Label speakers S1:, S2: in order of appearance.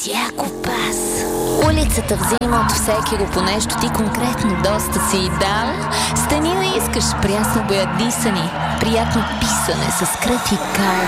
S1: Яко пас. Улицата взима от всеки го по нещо, ти конкретно доста си и дал. Стани ли искаш, прясно боядисани, приятно писане с кръв и кал.